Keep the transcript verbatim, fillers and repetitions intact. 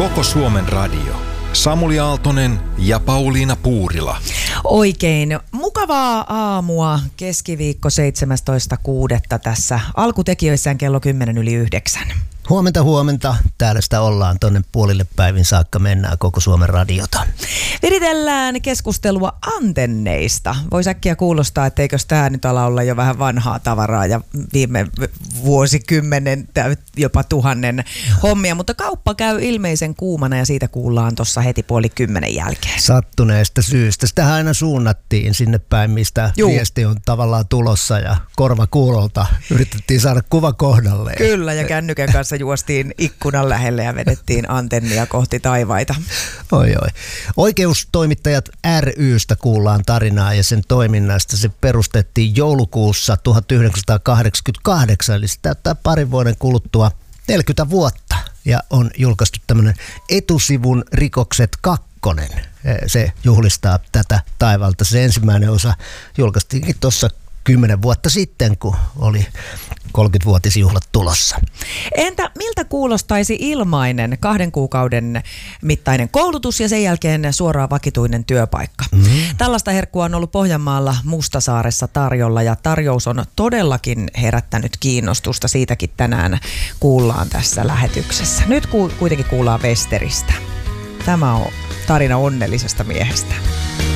Koko Suomen radio. Samuli Aaltonen ja Pauliina Puurila. Oikein mukavaa aamua, keskiviikko seitsemästoista kuudetta tässä alkutekijöissään kello kymmenen yli yhdeksän. Huomenta, huomenta. Täällä sitä ollaan. Tonne puolille päivin saakka mennään Koko Suomen radiota. Viritellään keskustelua antenneista. Voisi äkkiä kuulostaa, että eikös tämä nyt ala olla jo vähän vanhaa tavaraa ja viime vuosikymmenen, jopa tuhannen hommia. Mutta kauppa käy ilmeisen kuumana ja siitä kuullaan tuossa heti puoli kymmenen jälkeen. Sattuneesta syystä. Sitä aina suunnattiin sinne päin, mistä Juu. viesti on tavallaan tulossa ja korva kuulolta yritettiin saada kuva kohdalleen. Kyllä, ja kännykän kanssa juostiin ikkunan lähelle ja vedettiin antennia kohti taivaita. Oi oi. Oikeustoimittajat ry:stä kuullaan tarinaa ja sen toiminnasta. Se perustettiin joulukuussa tuhatyhdeksänsataakahdeksankymmentäkahdeksan, eli se täyttää parin vuoden kuluttua neljäkymmentä vuotta. Ja on julkaistu tämmöinen Etusivun rikokset kakkonen. Se juhlistaa tätä taivalta. Se ensimmäinen osa julkaistiinkin tuossa kymmenen vuotta sitten, kun oli kolmekymmentävuotisjuhlat tulossa. Entä miltä kuulostaisi ilmainen kahden kuukauden mittainen koulutus ja sen jälkeen suoraan vakituinen työpaikka? Mm-hmm. Tällaista herkkua on ollut Pohjanmaalla Mustasaaressa tarjolla ja tarjous on todellakin herättänyt kiinnostusta. Siitäkin tänään kuullaan tässä lähetyksessä. Nyt ku- kuitenkin kuullaan Westeristä. Tämä on tarina onnellisesta miehestä.